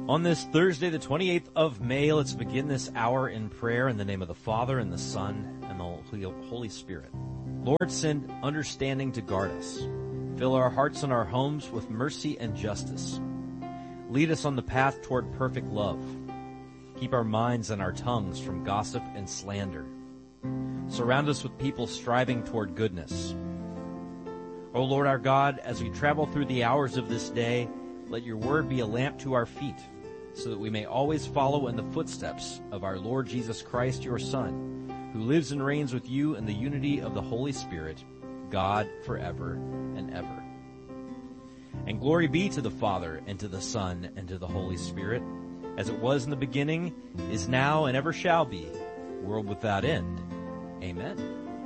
On this Thursday, the 28th of May, let's begin this hour in prayer in the name of the Father, and the Son, and the Holy Spirit. Lord, send understanding to guard us. Fill our hearts and our homes with mercy and justice. Lead us on the path toward perfect love. Keep our minds and our tongues from gossip and slander. Surround us with people striving toward goodness. O Lord our God, as we travel through the hours of this day, let your word be a lamp to our feet, so that we may always follow in the footsteps of our Lord Jesus Christ, your Son, who lives and reigns with you in the unity of the Holy Spirit, God forever and ever. And glory be to the Father, and to the Son, and to the Holy Spirit, as it was in the beginning, is now, and ever shall be, world without end. Amen.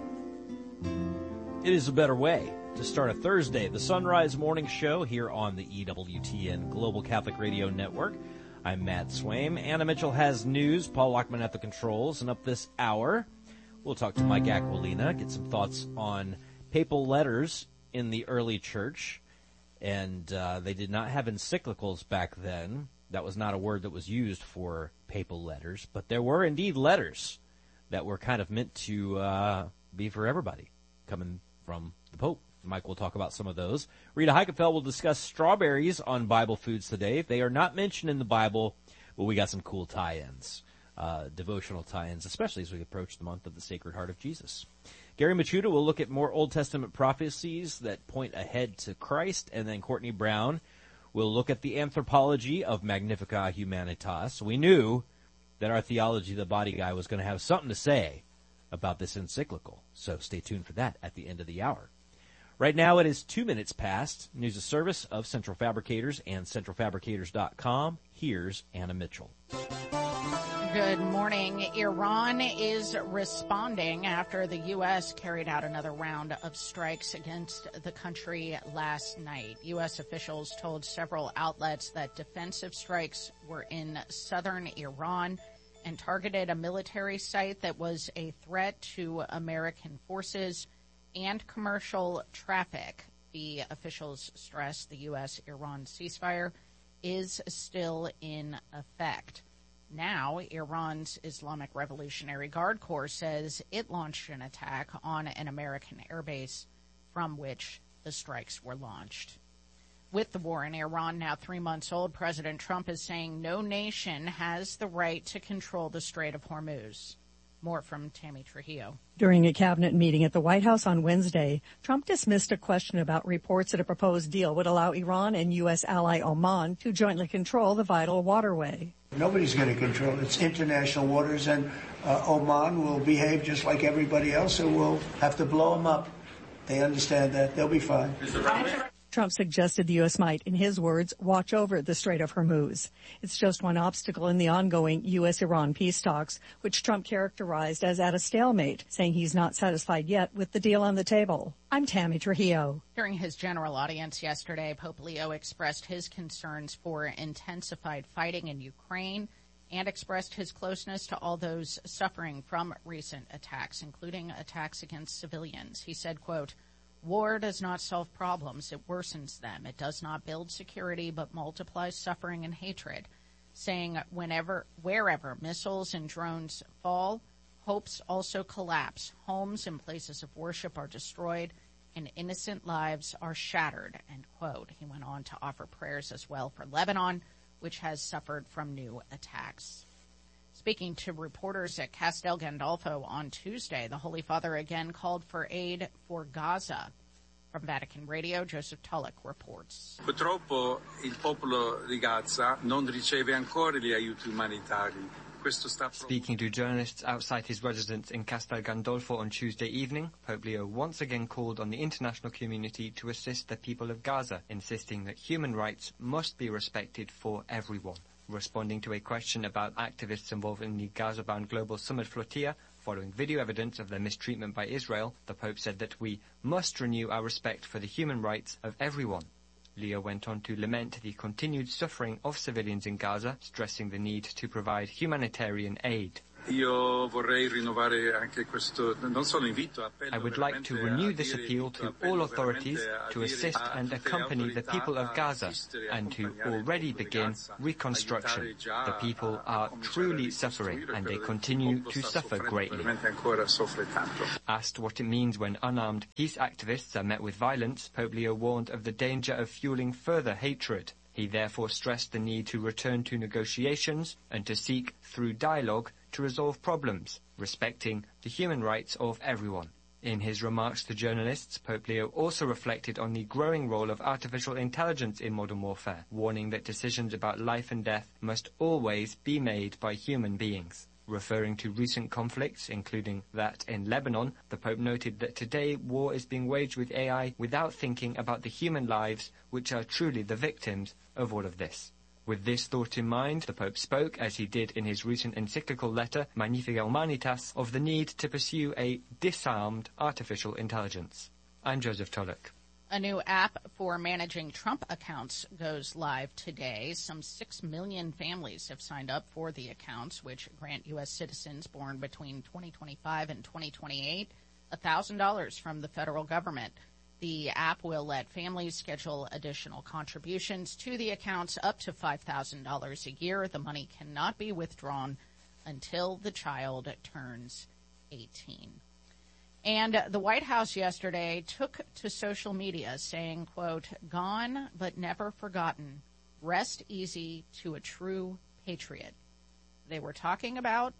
It is a better way to start a Thursday, the Sunrise Morning Show here on the EWTN Global Catholic Radio Network. I'm Matt Swaim. Anna Mitchell has news. Paul Lockman at the controls. And up this hour, we'll talk to Mike Aquilina, get some thoughts on papal letters in the early church. And they did not have encyclicals back then. That was not a word that was used for papal letters. But there were indeed letters that were kind of meant to be for everybody, coming from the Pope. Mike will talk about some of those. Rita Heikefeld will discuss strawberries on Bible Foods today. They are not mentioned in the Bible, but we got some cool tie-ins, devotional tie-ins, especially as we approach the month of the Sacred Heart of Jesus. Gary Machuda will look at more Old Testament prophecies that point ahead to Christ, and then Courtney Brown will look at the anthropology of Magnificat Humanitas. We knew that our Theology of the Body guy was going to have something to say about this encyclical, so stay tuned for that at the end of the hour. Right now it is 2 minutes past. News of service of Central Fabricators and centralfabricators.com. Here's Anna Mitchell. Good morning. Iran is responding after the U.S. carried out another round of strikes against the country last night. U.S. officials told several outlets that defensive strikes were in southern Iran and targeted a military site that was a threat to American forces and commercial traffic. The officials stressed the U.S.-Iran ceasefire is still in effect. Now, Iran's Islamic Revolutionary Guard Corps says it launched an attack on an American airbase from which the strikes were launched. With the war in Iran now 3 months old, President Trump is saying no nation has the right to control the Strait of Hormuz. More from Tammy Trujillo. During a cabinet meeting at the White House on Wednesday, Trump dismissed a question about reports that a proposed deal would allow Iran and U.S. ally Oman to jointly control the vital waterway. Nobody's going to control it. It's international waters, and Oman will behave just like everybody else, so we'll have to blow them up. They understand that. They'll be fine. Trump suggested the U.S. might, in his words, watch over the Strait of Hormuz. It's just one obstacle in the ongoing U.S.-Iran peace talks, which Trump characterized as at a stalemate, saying he's not satisfied yet with the deal on the table. I'm Tammy Trujillo. During his general audience yesterday, Pope Leo expressed his concerns for intensified fighting in Ukraine and expressed his closeness to all those suffering from recent attacks, including attacks against civilians. He said, quote, "War does not solve problems, it worsens them. It does not build security, but multiplies suffering and hatred," saying wherever missiles and drones fall, hopes also collapse. Homes and places of worship are destroyed, and innocent lives are shattered, end quote. He went on to offer prayers as well for Lebanon, which has suffered from new attacks. Speaking to reporters at Castel Gandolfo on Tuesday, the Holy Father again called for aid for Gaza. From Vatican Radio, Joseph Tulloch reports. Purtroppo il popolo di Gaza non riceve ancora gli aiuti umanitari. Speaking to journalists outside his residence in Castel Gandolfo on Tuesday evening, Pope Leo once again called on the international community to assist the people of Gaza, insisting that human rights must be respected for everyone. Responding to a question about activists involved in the Gaza-bound Global Summit flotilla, following video evidence of their mistreatment by Israel, the Pope said that we must renew our respect for the human rights of everyone. Leo went on to lament the continued suffering of civilians in Gaza, stressing the need to provide humanitarian aid. Io vorrei rinnovare anche questo, non solo invito, appello. I would like to renew this appeal to all authorities to assist and accompany the people of Gaza and to already begin reconstruction. The people are truly suffering and they continue to suffer greatly. Asked what it means when unarmed peace activists are met with violence, Pope Leo warned of the danger of fueling further hatred. He therefore stressed the need to return to negotiations and to seek, through dialogue, to resolve problems, respecting the human rights of everyone. In his remarks to journalists, Pope Leo also reflected on the growing role of artificial intelligence in modern warfare, warning that decisions about life and death must always be made by human beings. Referring to recent conflicts, including that in Lebanon, the Pope noted that today war is being waged with AI without thinking about the human lives which are truly the victims of all of this. With this thought in mind, the Pope spoke, as he did in his recent encyclical letter, Magnificat Humanitas, of the need to pursue a disarmed artificial intelligence. I'm Joseph Tulloch. A new app for managing Trump accounts goes live today. Some 6 million families have signed up for the accounts, which grant U.S. citizens born between 2025 and 2028 $1,000 from the federal government. The app will let families schedule additional contributions to the accounts up to $5,000 a year. The money cannot be withdrawn until the child turns 18. And the White House yesterday took to social media saying, quote, "Gone but never forgotten. Rest easy to a true patriot." They were talking about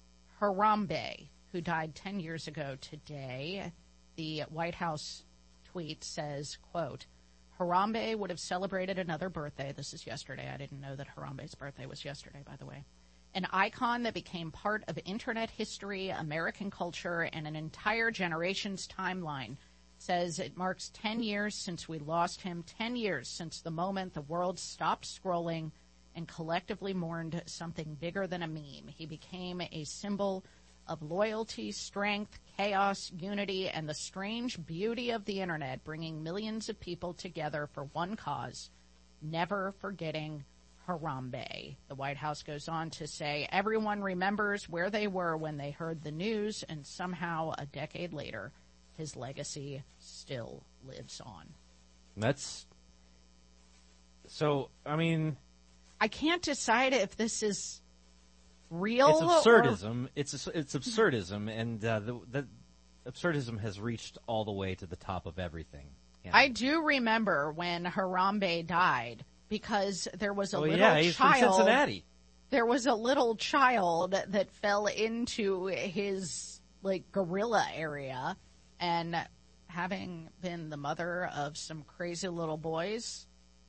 Harambe, who died 10 years ago today. The White House tweet says, quote, "Harambe would have celebrated another birthday." This is yesterday. I didn't know that Harambe's birthday was yesterday, by the way. "An icon that became part of Internet history, American culture, and an entire generation's timeline." Says it marks 10 years since we lost him, 10 years since the moment the world stopped scrolling and collectively mourned something bigger than a meme. He became a symbol of loyalty, strength, chaos, unity, and the strange beauty of the Internet, bringing millions of people together for one cause, never forgetting Harambe. The White House goes on to say everyone remembers where they were when they heard the news, and somehow a decade later, his legacy still lives on. That's so. I mean, I can't decide if this is real. It's absurdism. It's absurdism, and the absurdism has reached all the way to the top of everything. I do remember when Harambe died. Because there was a little he's child. From Cincinnati. There was a little child that fell into his guerrilla area, and having been the mother of some crazy little boys,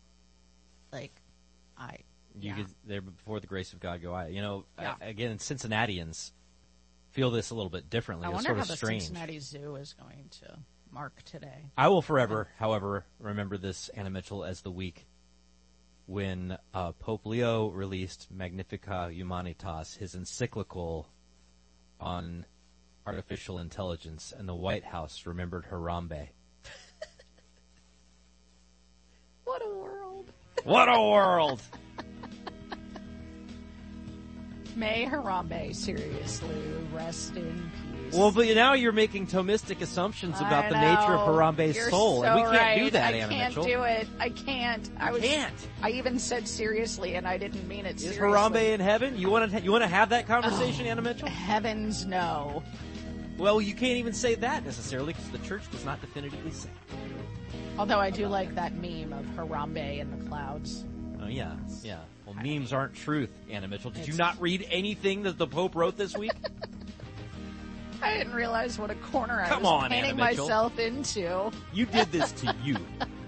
there before the grace of God go I. Again, Cincinnatians feel this a little bit differently. I it's wonder sort how of the strange. Cincinnati Zoo is going to mark today. I will forever, however, remember this, Anna Mitchell, as the week when Pope Leo released Magnificat Humanitas, his encyclical on artificial intelligence, and the White House remembered Harambe. What a world. What a world! May Harambe seriously rest in peace. Well, but now you're making Thomistic assumptions about the nature of Harambe's soul, so and we can't right. do that, Anna Mitchell. I can't do it. I can't. Can't. I even said seriously, and I didn't mean it seriously. Is Harambe in heaven? You want to have that conversation, Anna Mitchell? Heavens, no. Well, you can't even say that necessarily, because the church does not definitively say. Although I do like that meme of Harambe in the clouds. Oh, yeah. Well, memes aren't truth, Anna Mitchell. Did you not read anything that the Pope wrote this week? I didn't realize what a corner I Come was on, painting Anna Mitchell. myself into. You did this to you.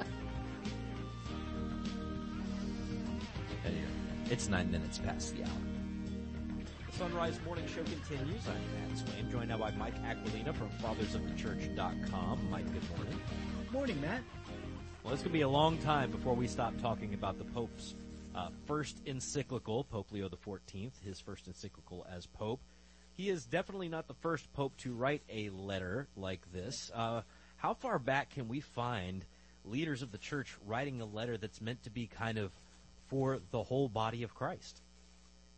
It's 9 minutes past the hour. The Sunrise Morning Show continues. I'm Matt Swain, joined now by Mike Aquilina from fathersofthechurch.com. Mike, good morning. Good morning, Matt. Well, it's going to be a long time before we stop talking about the Pope's first encyclical, Pope Leo XIV, his first encyclical as Pope. He is definitely not the first Pope to write a letter like this. How far back can we find leaders of the Church writing a letter that's meant to be kind of for the whole body of Christ?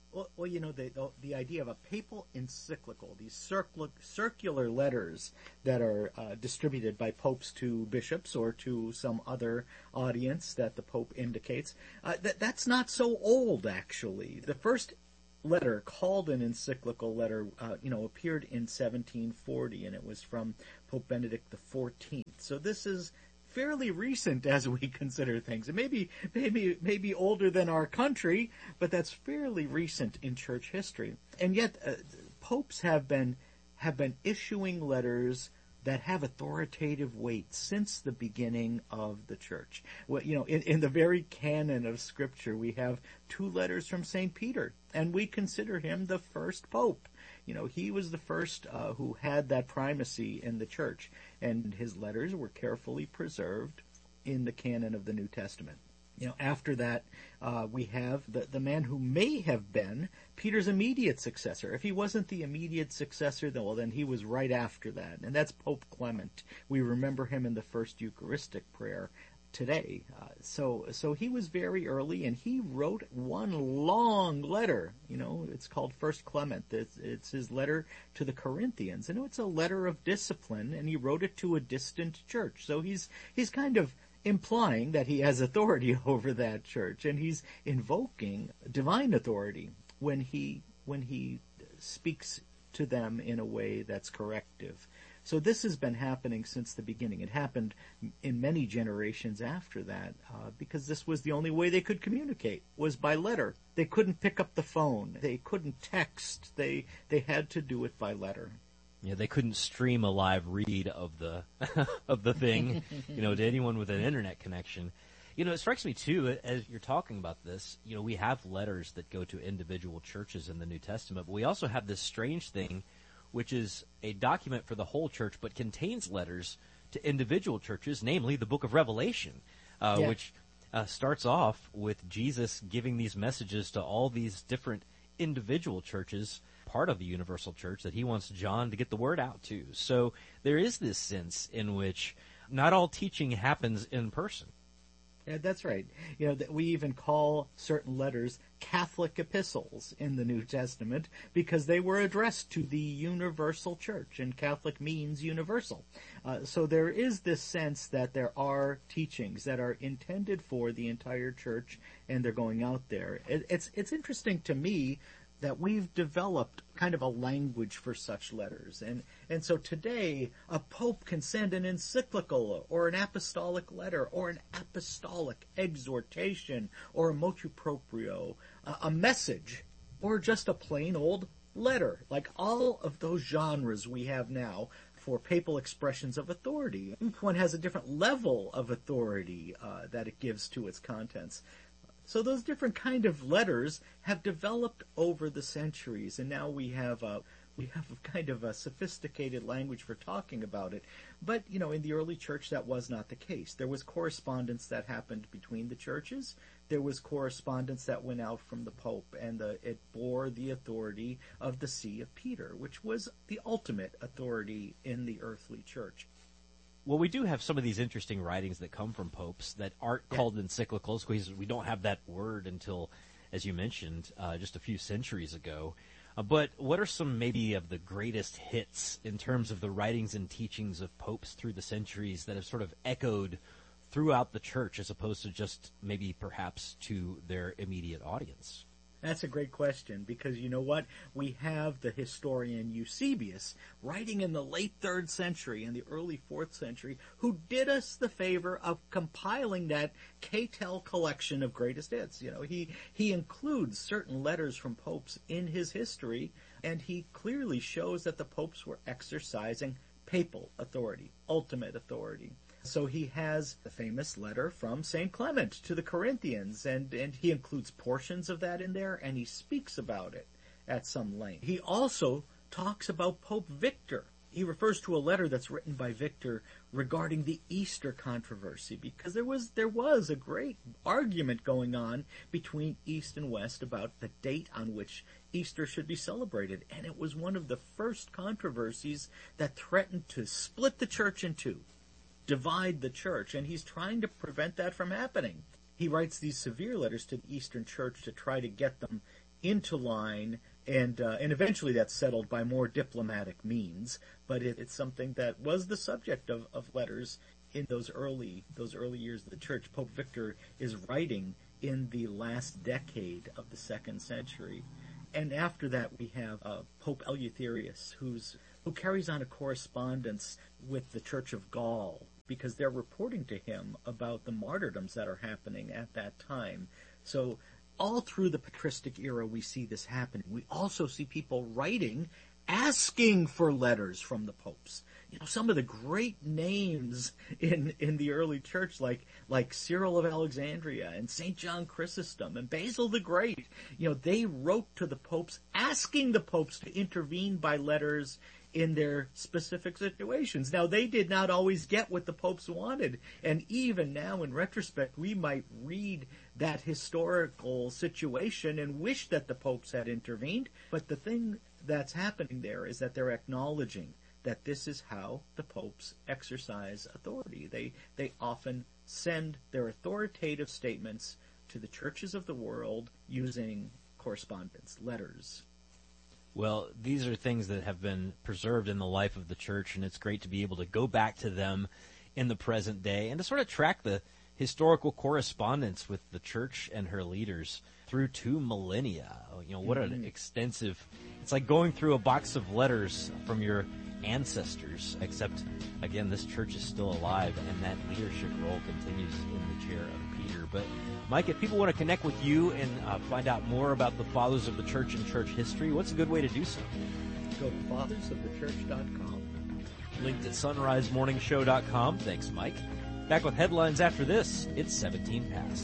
Well, the idea of a papal encyclical, these circular letters that are distributed by popes to bishops or to some other audience that the pope indicates, that's not so old, actually. The first letter, called an encyclical letter, appeared in 1740, and it was from Pope Benedict XIV. So this is fairly recent as we consider things. It may be older than our country, but that's fairly recent in church history. And yet, popes have been issuing letters that have authoritative weight since the beginning of the church. Well, in the very canon of Scripture, we have 2 letters from St. Peter, and we consider him the first pope. He was the first who had that primacy in the church, and his letters were carefully preserved in the canon of the New Testament. After that, we have the man who may have been Peter's immediate successor. If he wasn't the immediate successor, then he was right after that, and that's Pope Clement. We remember him in the first Eucharistic prayer today. So he was very early, and he wrote one long letter. It's called First Clement. It's his letter to the Corinthians, and it's a letter of discipline, and he wrote it to a distant church. So he's kind of implying that he has authority over that church, and he's invoking divine authority when he speaks to them in a way that's corrective. So this has been happening since the beginning. It happened in many generations after that, because this was the only way they could communicate, was by letter. They couldn't pick up the phone. They couldn't text. They had to do it by letter. Yeah, they couldn't stream a live read of the of the thing, to anyone with an internet connection. It strikes me too, as you're talking about this, we have letters that go to individual churches in the New Testament, but we also have this strange thing, which is a document for the whole church, but contains letters to individual churches, namely the book of Revelation, which starts off with Jesus giving these messages to all these different individual churches, part of the universal church, that he wants John to get the word out to. So there is this sense in which not all teaching happens in person. Yeah, that's right. That we even call certain letters Catholic epistles in the New Testament because they were addressed to the universal church, and Catholic means universal. So there is this sense that there are teachings that are intended for the entire church, and they're going out there. It's interesting to me that we've developed kind of a language for such letters. And so today, a pope can send an encyclical or an apostolic letter or an apostolic exhortation or a motu proprio, a message, or just a plain old letter. Like all of those genres we have now for papal expressions of authority. Each one has a different level of authority that it gives to its contents. So those different kind of letters have developed over the centuries, and now we have kind of a sophisticated language for talking about it. But, in the early church, that was not the case. There was correspondence that happened between the churches. There was correspondence that went out from the Pope, and it bore the authority of the See of Peter, which was the ultimate authority in the earthly church. Well, we do have some of these interesting writings that come from popes that aren't called encyclicals, because we don't have that word until, as you mentioned, just a few centuries ago. But what are some maybe of the greatest hits in terms of the writings and teachings of popes through the centuries that have sort of echoed throughout the church as opposed to just maybe perhaps to their immediate audience? That's a great question, because you know what? We have the historian Eusebius writing in the late 3rd century and the early 4th century, who did us the favor of compiling that Catel collection of greatest hits. He includes certain letters from popes in his history, and he clearly shows that the popes were exercising papal authority, ultimate authority. So he has the famous letter from St. Clement to the Corinthians, and he includes portions of that in there, and he speaks about it at some length. He also talks about Pope Victor. He refers to a letter that's written by Victor regarding the Easter controversy, because there was a great argument going on between East and West about the date on which Easter should be celebrated, and it was one of the first controversies that threatened to split the church in two, divide the church, and he's trying to prevent that from happening. He writes these severe letters to the Eastern Church to try to get them into line, and eventually that's settled by more diplomatic means. But it's something that was the subject of letters in those early years of the Church. Pope Victor is writing in the last decade of the 2nd century. And after that, we have Pope Eleutherius, who carries on a correspondence with the Church of Gaul, because they're reporting to him about the martyrdoms that are happening at that time. So all through the patristic era, we see this happening. We also see people writing, asking for letters from the popes. Some of the great names in the early church, like Cyril of Alexandria and St. John Chrysostom and Basil the Great, they wrote to the popes asking the popes to intervene by letters in their specific situations. Now, they did not always get what the popes wanted, and even now, in retrospect, we might read that historical situation and wish that the popes had intervened, but the thing that's happening there is that they're acknowledging that this is how the popes exercise authority. They often send their authoritative statements to the churches of the world using correspondence, letters. Well, these are things that have been preserved in the life of the church, and it's great to be able to go back to them in the present day and to sort of track the historical correspondence with the church and her leaders through 2 millennia. What an extensive... It's like going through a box of letters from your ancestors, except, again, this church is still alive, and that leadership role continues in the chair of Peter. But, Mike, if people want to connect with you and find out more about the Fathers of the Church and church history, what's a good way to do so? Go to fathersofthechurch.com. Linked at sunrisemorningshow.com. Thanks, Mike. Back with headlines after this. It's 17 past.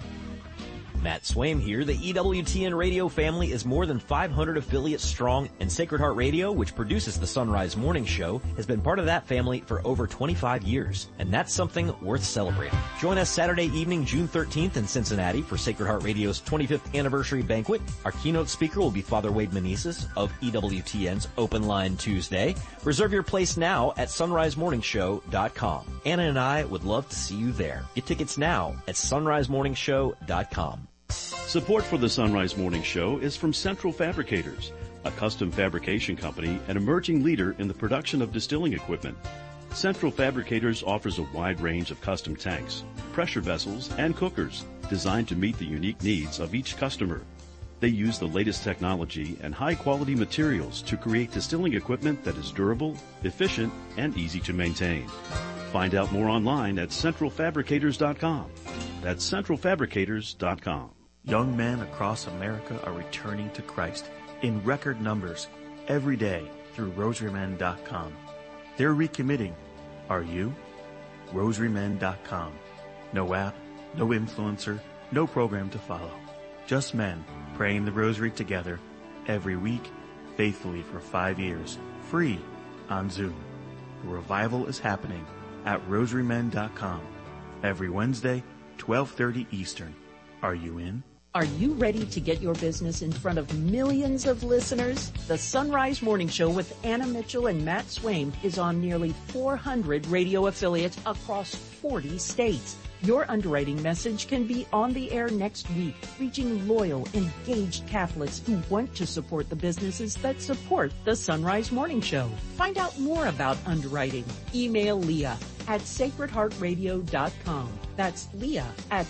Matt Swaim here. The EWTN radio family is more than 500 affiliates strong, and Sacred Heart Radio, which produces the Sunrise Morning Show, has been part of that family for over 25 years, and that's something worth celebrating. Join us Saturday evening, June 13th in Cincinnati for Sacred Heart Radio's 25th anniversary banquet. Our keynote speaker will be Father Wade Meneses of EWTN's Open Line Tuesday. Reserve your place now at sunrisemorningshow.com. Anna and I would love to see you there. Get tickets now at sunrisemorningshow.com. Support for the Sunrise Morning Show is from Central Fabricators, a custom fabrication company and emerging leader in the production of distilling equipment. Central Fabricators offers a wide range of custom tanks, pressure vessels, and cookers designed to meet the unique needs of each customer. They use the latest technology and high-quality materials to create distilling equipment that is durable, efficient, and easy to maintain. Find out more online at centralfabricators.com. That's centralfabricators.com. Young men across America are returning to Christ in record numbers every day through rosarymen.com. They're recommitting. Are you? rosarymen.com. No app, no influencer, no program to follow. Just men praying the rosary together every week, faithfully for 5 years, free on Zoom. The revival is happening at rosarymen.com every Wednesday, 12:30 Eastern. Are you in? Are you ready to get your business in front of millions of listeners? The Sunrise Morning Show with Anna Mitchell and Matt Swaim is on nearly 400 radio affiliates across 40 states. Your underwriting message can be on the air next week, reaching loyal, engaged Catholics who want to support the businesses that support the Sunrise Morning Show. Find out more about underwriting. Email Leah at sacredheartradio.com. That's Leah at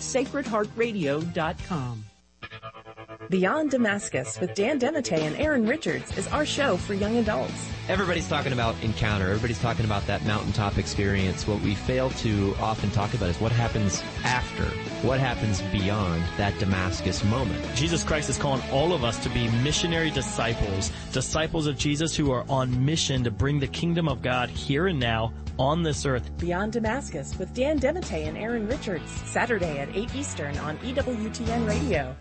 sacredheartradio.com. Beyond Damascus with Dan Demite and Aaron Richards is our show for young adults. Everybody's talking about encounter. Everybody's talking about that mountaintop experience. What we fail to often talk about is what happens after, what happens beyond that Damascus moment. Jesus Christ is calling all of us to be missionary disciples, disciples of Jesus who are on mission to bring the kingdom of God here and now on this earth. Beyond Damascus with Dan Demite and Aaron Richards, Saturday at 8 Eastern on EWTN Radio.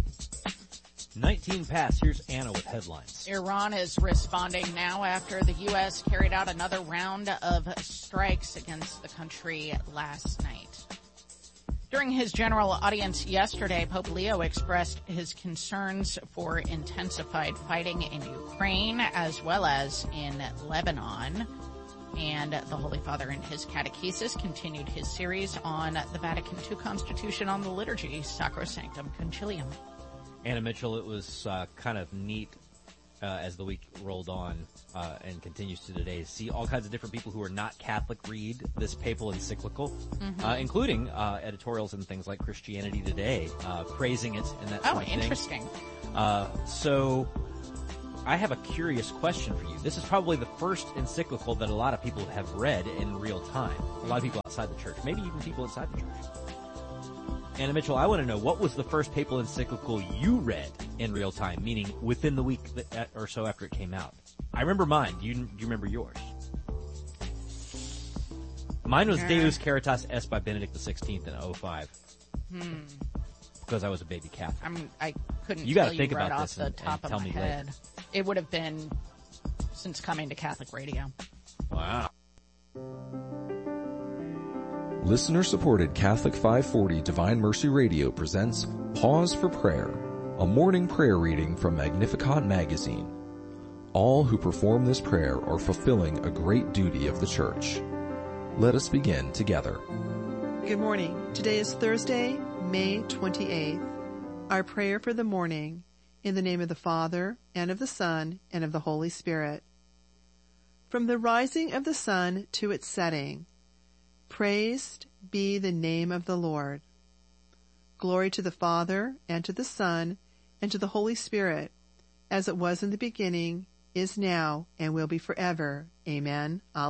19 past. Here's Anna with headlines. Iran is responding now after the U.S. carried out another round of strikes against the country last night. During his general audience yesterday, Pope Leo expressed his concerns for intensified fighting in Ukraine as well as in Lebanon. And the Holy Father in his catechesis continued his series on the Vatican II Constitution on the Liturgy, Sacrosanctum Concilium. Anna Mitchell, it was kind of neat as the week rolled on and continues to today, see all kinds of different people who are not Catholic read this papal encyclical, including editorials and things like Christianity Today, praising it and that sort of thing. Oh, interesting. So I have a curious question for you. This is probably the first encyclical that a lot of people have read in real time. A lot of people outside the church, maybe even people inside the church. Anna Mitchell, I want to know, what was the first papal encyclical you read in real time, meaning within the week or so after it came out? I remember mine. Do you remember yours? Mine was Deus Caritas Est by Benedict XVI in 2005. Because I was a baby Catholic. I couldn't you tell gotta think you right about off this the top of my head. Later. It would have been since coming to Catholic radio. Wow. Listener-supported Catholic 540 Divine Mercy Radio presents Pause for Prayer, a morning prayer reading from Magnificat magazine. All who perform this prayer are fulfilling a great duty of the Church. Let us begin together. Good morning. Today is Thursday, May 28th. Our prayer for the morning, in the name of the Father, and of the Son, and of the Holy Spirit. From the rising of the sun to its setting, praised be the name of the Lord. Glory to the Father, and to the Son, and to the Holy Spirit, as it was in the beginning, is now, and will be forever. Amen.